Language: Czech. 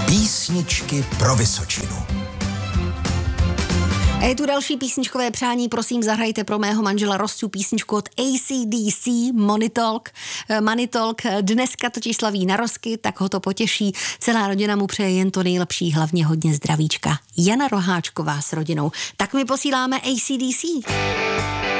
Písničky pro Vysočinu. A je tu další písničkové přání, prosím zahrajte pro mého manžela Rosťu písničku od AC/DC Money Talk. Dneska totiž slaví narozky, tak ho to potěší. Celá rodina mu přeje jen to nejlepší, hlavně hodně zdravíčka. Jana Roháčková s rodinou. Tak my posíláme AC/DC.